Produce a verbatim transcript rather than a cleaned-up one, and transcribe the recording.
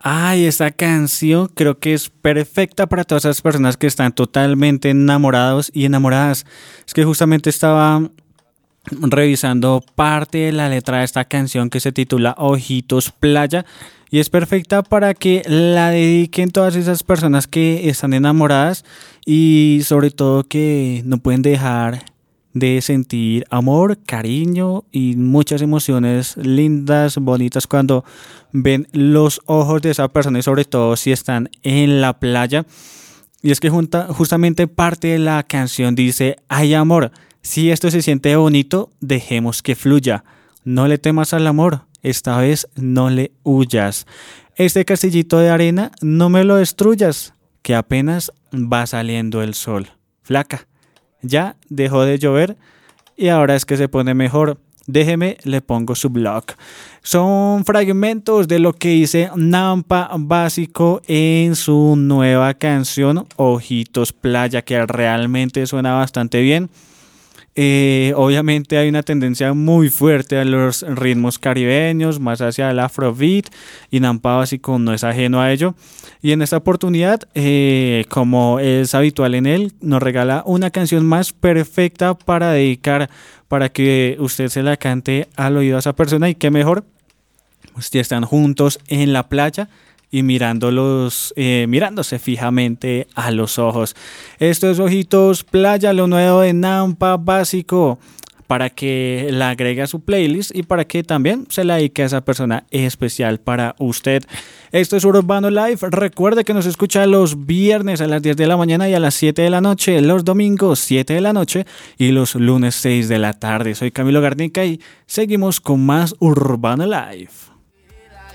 Ay, esa canción creo que es perfecta para todas esas personas que están totalmente enamorados y enamoradas. Es que justamente estaba revisando parte de la letra de esta canción que se titula Ojitos Playa y es perfecta para que la dediquen todas esas personas que están enamoradas y sobre todo que no pueden dejar de sentir amor, cariño y muchas emociones lindas, bonitas cuando ven los ojos de esa persona y sobre todo si están en la playa. Y es que junta, justamente parte de la canción dice, ay amor, si esto se siente bonito, dejemos que fluya. No le temas al amor, esta vez no le huyas. Este castillito de arena, no me lo destruyas, que apenas va saliendo el sol. Flaca, ya dejó de llover y ahora es que se pone mejor. Déjeme, le pongo su blog. Son fragmentos de lo que dice Nampa Básico en su nueva canción Ojitos Playa, que realmente suena bastante bien. Eh, obviamente hay una tendencia muy fuerte a los ritmos caribeños, más hacia el afrobeat, y Nampa Básico no es ajeno a ello. Y en esta oportunidad, eh, como es habitual en él, nos regala una canción más perfecta para dedicar, para que usted se la cante al oído a esa persona. Y qué mejor si están juntos en la playa y mirándolos, eh, mirándose fijamente a los ojos. Esto es Ojitos Playa, lo nuevo de Nampa Básico, para que la agregue a su playlist y para que también se la dedique a esa persona especial para usted. Esto es Urbano Live. Recuerde que nos escucha los viernes a las diez de la mañana y a las siete de la noche, los domingos siete de la noche y los lunes seis de la tarde. Soy Camilo Garnica y seguimos con más Urbano Live.